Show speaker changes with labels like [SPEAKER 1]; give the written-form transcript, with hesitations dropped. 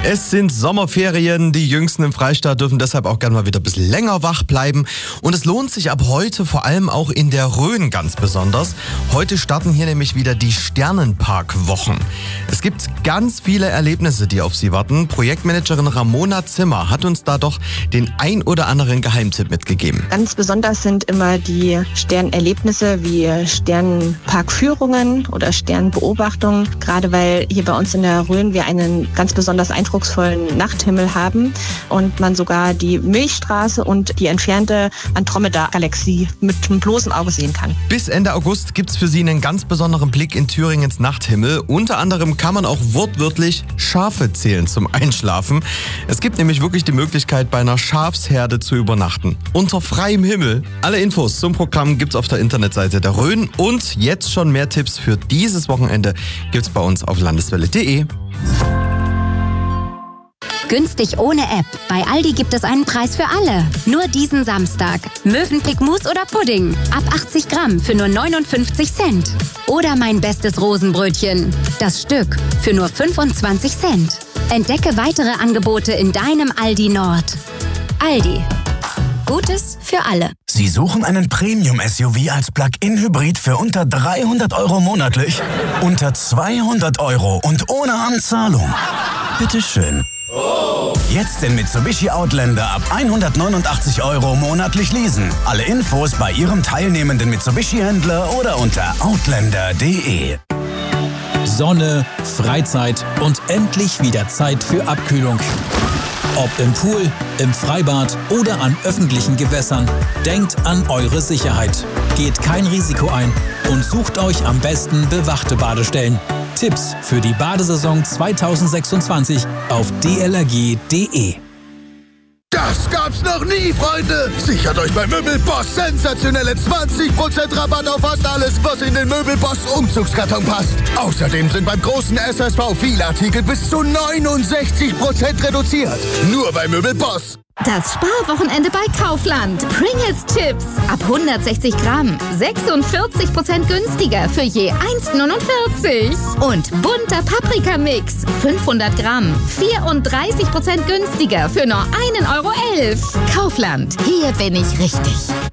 [SPEAKER 1] Es sind Sommerferien, die Jüngsten im Freistaat dürfen deshalb auch gerne mal wieder ein bisschen länger wach bleiben. Und es lohnt sich ab heute vor allem auch in der Rhön ganz besonders. Heute starten hier nämlich wieder die Sternenparkwochen. Es gibt ganz viele Erlebnisse, die auf Sie warten. Projektmanagerin Ramona Zimmer hat uns da doch den ein oder anderen Geheimtipp mitgegeben.
[SPEAKER 2] Ganz besonders sind immer die Sternerlebnisse wie Sternenparkführungen oder Sternbeobachtungen. Gerade weil hier bei uns in der Rhön wir einen ganz besonders eindrucksvollen Nachthimmel haben und man sogar die Milchstraße und die entfernte Andromeda-Galaxie mit dem bloßen Auge sehen kann.
[SPEAKER 1] Bis Ende August gibt's für Sie einen ganz besonderen Blick in Thüringens Nachthimmel. Unter anderem kann man auch wortwörtlich Schafe zählen zum Einschlafen. Es gibt nämlich wirklich die Möglichkeit, bei einer Schafsherde zu übernachten. Unter freiem Himmel. Alle Infos zum Programm gibt's auf der Internetseite der Rhön und jetzt schon mehr Tipps für dieses Wochenende gibt's bei uns auf landeswelle.de.
[SPEAKER 3] Günstig ohne App. Bei Aldi gibt es einen Preis für alle. Nur diesen Samstag. Mövenpick Mousse oder Pudding. Ab 80 Gramm für nur 59 Cent. Oder mein bestes Rosenbrötchen. Das Stück für nur 25 Cent. Entdecke weitere Angebote in deinem Aldi Nord. Aldi. Gutes für alle.
[SPEAKER 4] Sie suchen einen Premium-SUV als Plug-in-Hybrid für unter 300 € monatlich? Unter 200 € und ohne Anzahlung? Bitteschön. Jetzt den Mitsubishi Outlander ab 189 € monatlich leasen. Alle Infos bei Ihrem teilnehmenden Mitsubishi-Händler oder unter outlander.de.
[SPEAKER 5] Sonne, Freizeit und endlich wieder Zeit für Abkühlung. Ob im Pool, im Freibad oder an öffentlichen Gewässern, denkt an eure Sicherheit. Geht kein Risiko ein und sucht euch am besten bewachte Badestellen. Tipps für die Badesaison 2026 auf dlrg.de.
[SPEAKER 6] Das gab's noch nie, Freunde! Sichert euch bei Möbelboss sensationelle 20% Rabatt auf fast alles, was in den Möbelboss Umzugskarton passt. Außerdem sind beim großen SSV viele Artikel bis zu 69% reduziert. Nur bei Möbelboss.
[SPEAKER 7] Das Sparwochenende bei Kaufland. Pringles Chips ab 160 Gramm. 46% günstiger für je 1,49. Und bunter Paprikamix. 500 Gramm. 34% günstiger für nur 1,11 €. Kaufland. Hier bin ich richtig.